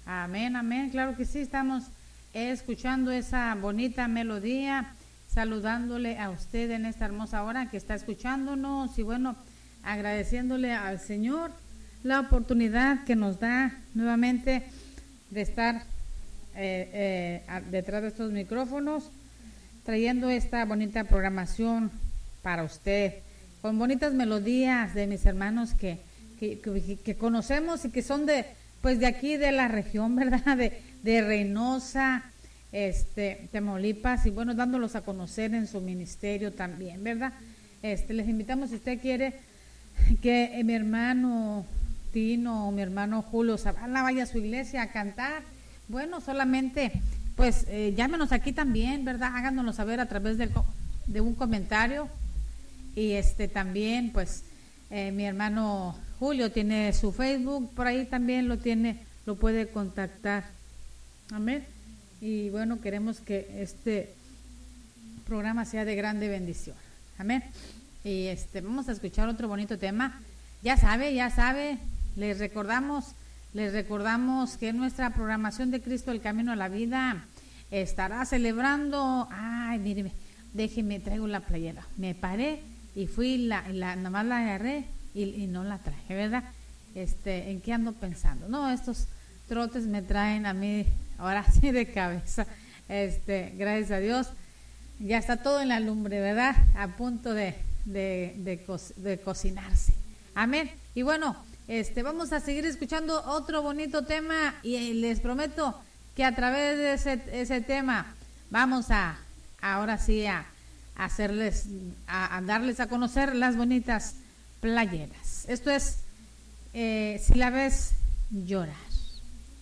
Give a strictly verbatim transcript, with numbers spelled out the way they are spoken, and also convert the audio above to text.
Amén, amén. Claro que sí, estamos escuchando esa bonita melodía, saludándole a usted en esta hermosa hora que está escuchándonos y bueno, agradeciéndole al Señor la oportunidad que nos da nuevamente de estar eh, eh, detrás de estos micrófonos, trayendo esta bonita programación para usted, con bonitas melodías de mis hermanos que, que, que, que conocemos y que son de pues de aquí de la región, ¿verdad? De, de Reynosa, este, Tamaulipas, y bueno, dándolos a conocer en su ministerio también, ¿verdad? Este, les invitamos, si usted quiere, que mi hermano Tino o mi hermano Julio Zavala vaya a su iglesia a cantar. Bueno, solamente, pues, eh, llámenos aquí también, ¿verdad? Háganoslo saber a través del, de un comentario. Y este también, pues, eh, mi hermano Julio tiene su Facebook, por ahí también lo tiene, lo puede contactar. Amén. Y bueno, queremos que este programa sea de grande bendición. Amén. Y este vamos a escuchar otro bonito tema. Ya sabe, ya sabe, les recordamos, les recordamos que nuestra programación de Cristo el Camino a la Vida estará celebrando. Ay, míreme, déjeme, traigo la playera. Me paré y fui, la, la nomás la agarré y, y no la traje, ¿verdad? Este, ¿en qué ando pensando? No, estos trotes me traen a mí ahora sí de cabeza. Este, gracias a Dios, ya está todo en la lumbre, ¿verdad? A punto de, de, de, co de cocinarse. Amén. Y bueno, este, vamos a seguir escuchando otro bonito tema y les prometo que a través de ese, ese tema vamos a, ahora sí a hacerles, a, a darles a conocer las bonitas playeras. Esto es, eh, si la ves llorar.